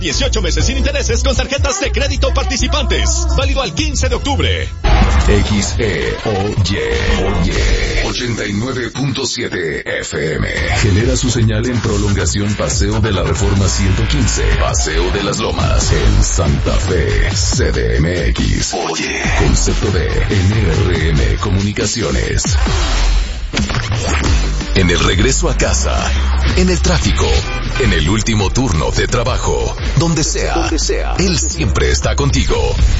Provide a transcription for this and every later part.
18 meses sin intereses con tarjetas de crédito participantes. Válido al 15 de octubre. XEOY 89.7 FM. Genera su señal en prolongación Paseo de la Reforma 115. Paseo de las Lomas. En Santa Fe. CDMX. Oye. Concepto de NRM Comunicaciones. En el regreso a casa, en el tráfico, en el último turno de trabajo, donde sea, él siempre está contigo.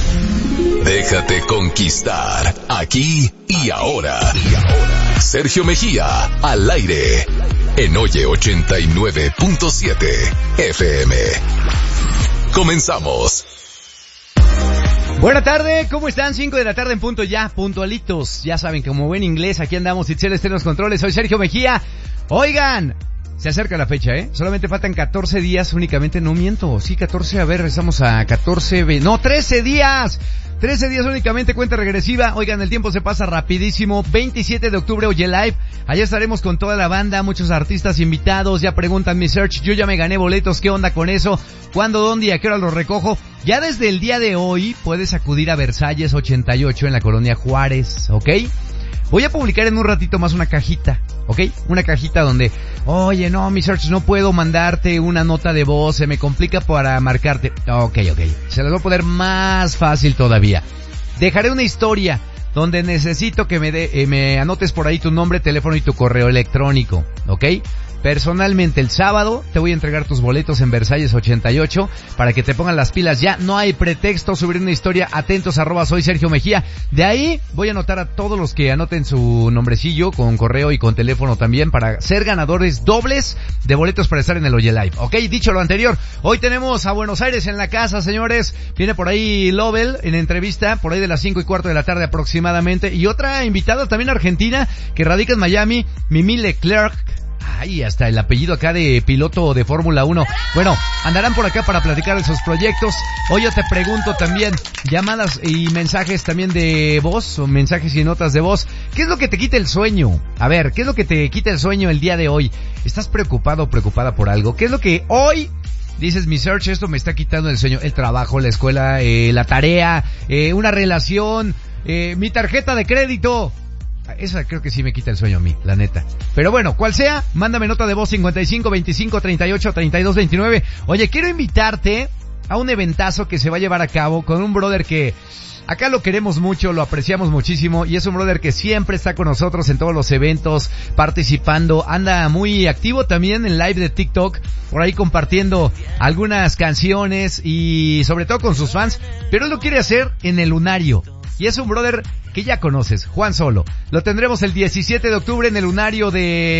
Déjate conquistar, aquí y ahora. Sergio Mejía, al aire, en Oye 89.7 FM. Comenzamos. Buena tarde, ¿cómo están? 5 de la tarde en punto ya, puntualitos. Ya saben, como buen inglés, aquí andamos, Itzel está en los controles. Soy Sergio Mejía. Oigan, se acerca la fecha, solamente faltan 14 días únicamente, no miento. Sí, 14, a ver, estamos a 14, no, 13 días. 13 días únicamente, cuenta regresiva. Oigan, el tiempo se pasa rapidísimo. 27 de octubre, Oye Live. Allá estaremos con toda la banda, muchos artistas invitados. Ya preguntan mi search, yo ya me gané boletos, ¿qué onda con eso? ¿Cuándo, dónde y a qué hora los recojo? Ya desde el día de hoy puedes acudir a Versalles 88 en la Colonia Juárez, ¿ok? Voy a publicar en un ratito más una cajita, ¿ok? Una cajita donde, oye, no, mi search, no puedo mandarte una nota de voz, se me complica para marcarte. Ok. Se las voy a poner más fácil todavía. Dejaré una historia donde necesito que me anotes por ahí tu nombre, teléfono y tu correo electrónico, ¿ok? Personalmente el sábado te voy a entregar tus boletos en Versalles 88 para que te pongan las pilas ya. No hay pretexto, subir una historia, atentos @ soy Sergio Mejía. De ahí voy a anotar a todos los que anoten su nombrecillo con correo y con teléfono también para ser ganadores dobles de boletos para estar en el Oye Live. Ok, dicho lo anterior, hoy tenemos a Buenos Aires en la casa, señores. Viene por ahí Lovell en entrevista, por ahí de las 5:15 de la tarde aproximadamente. Y otra invitada también argentina que radica en Miami, Mimi Leclerc. Ay, hasta el apellido acá de piloto de Fórmula 1. Bueno, andarán por acá para platicar de sus proyectos. Hoy yo te pregunto también, llamadas y mensajes también de voz, o mensajes y notas de voz. ¿Qué es lo que te quita el sueño? A ver, ¿qué es lo que te quita el sueño el día de hoy? ¿Estás preocupado o preocupada por algo? ¿Qué es lo que hoy dices, mi search, esto me está quitando el sueño? El trabajo, la escuela, la tarea, una relación, mi tarjeta de crédito. Esa creo que sí me quita el sueño a mí, la neta. Pero bueno, cual sea, mándame nota de voz 55 25 38 32 29. Oye, quiero invitarte a un eventazo que se va a llevar a cabo con un brother que acá lo queremos mucho, lo apreciamos muchísimo y es un brother que siempre está con nosotros en todos los eventos, participando, anda muy activo también en live de TikTok, por ahí compartiendo algunas canciones y sobre todo con sus fans, pero él lo quiere hacer en el Lunario. Y es un brother que ya conoces, Juan Solo. Lo tendremos el 17 de octubre en el Lunario de